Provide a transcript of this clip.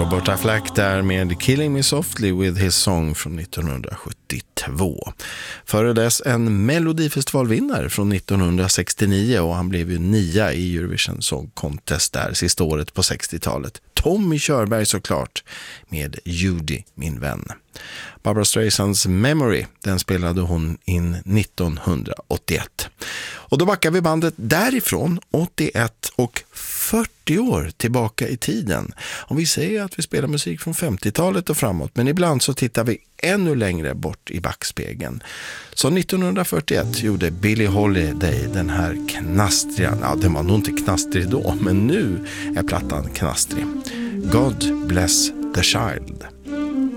Roberta Flack där med Killing Me Softly with His Song från 1972. Före dess en Melodifestivalvinnare från 1969 och han blev ju 9 i Eurovision Song Contest där sista året på 60-talet. Tommy Körberg såklart med Judy, min vän. Barbra Streisands Memory, den spelade hon in 1981. Och då backar vi bandet därifrån 81 och 40 år tillbaka i tiden. Om vi säger att vi spelar musik från 50-talet och framåt, men ibland så tittar vi ännu längre bort i backspegeln. Så 1941 gjorde Billie Holiday den här knastriga, ja den var nog inte knastrig då, men nu är plattan knastrig. God Bless the Child.